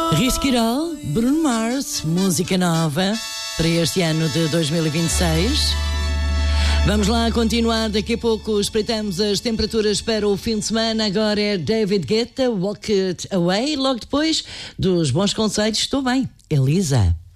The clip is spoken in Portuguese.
Risk It All, Bruno Mars, música nova para este ano de 2026. Vamos lá continuar, daqui a pouco espreitamos as temperaturas para o fim de semana. Agora é David Guetta, Walk It Away, logo depois dos bons conselhos. Estou bem, Elisa.